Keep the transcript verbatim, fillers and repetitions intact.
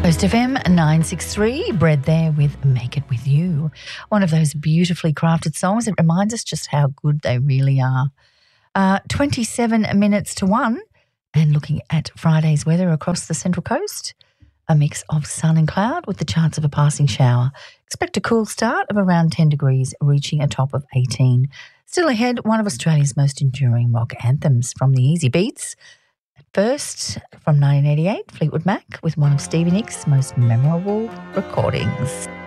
Coast F M nine sixty-three, Bred there with Make It With You. One of those beautifully crafted songs that reminds us just how good they really are. Uh, twenty-seven minutes to one, and looking at Friday's weather across the Central Coast, a mix of sun and cloud with the chance of a passing shower. Expect a cool start of around ten degrees, reaching a top of eighteen. Still ahead, one of Australia's most enduring rock anthems from the Easy Beats. First, from nineteen eighty-eight, Fleetwood Mac with one of Stevie Nicks' most memorable recordings.